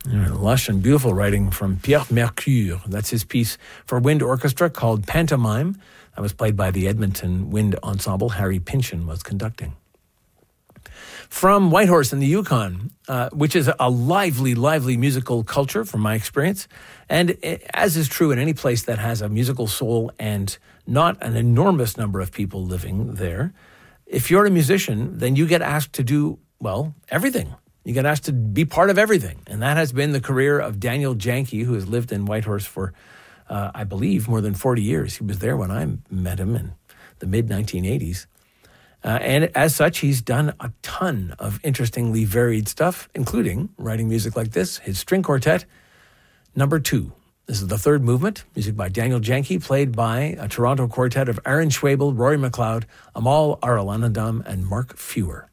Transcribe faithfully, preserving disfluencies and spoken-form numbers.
Lush and beautiful writing from Pierre Mercure. That's his piece for wind orchestra called Pantomime. That was played by the Edmonton Wind Ensemble. Harry Pynchon was conducting. From Whitehorse in the Yukon, uh, which is a lively, lively musical culture from my experience, and as is true in any place that has a musical soul and not an enormous number of people living there, if you're a musician, then you get asked to do, well, everything. You get asked to be part of everything. And that has been the career of Daniel Janke, who has lived in Whitehorse for, uh, I believe, more than forty years. He was there when I met him in the mid nineteen eighties. Uh, and as such, he's done a ton of interestingly varied stuff, including writing music like this, his string quartet, number two. This is the third movement, music by Daniel Janke, played by a Toronto quartet of Aaron Schwabel, Rory McLeod, Amal Arulanandam, and Mark Fewer.